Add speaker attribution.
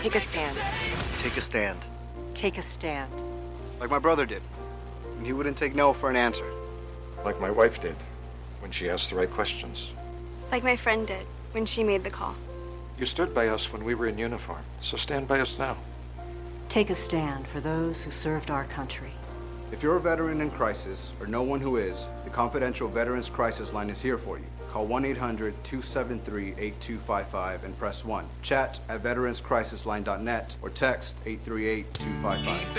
Speaker 1: Take a stand.
Speaker 2: Take a stand.
Speaker 1: Take a stand.
Speaker 2: Like my brother did. And he wouldn't take no for an answer.
Speaker 3: Like my wife did, when she asked the right questions.
Speaker 4: Like my friend did, when she made the call.
Speaker 3: You stood by us when we were in uniform, so stand by us now.
Speaker 1: Take a stand for those who served our country.
Speaker 2: If you're a veteran in crisis, or know one who is, the confidential Veterans Crisis Line is here for you. Call 1-800-273-8255 and press 1. Chat at veteranscrisisline.net or text 838-255.